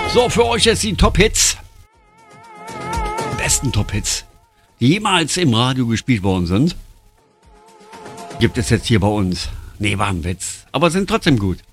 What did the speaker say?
So, für euch jetzt die Top-Hits. Die besten Top-Hits, die jemals im Radio gespielt worden sind. Gibt es jetzt hier bei uns. Nee, war ein Witz. Aber sind trotzdem gut.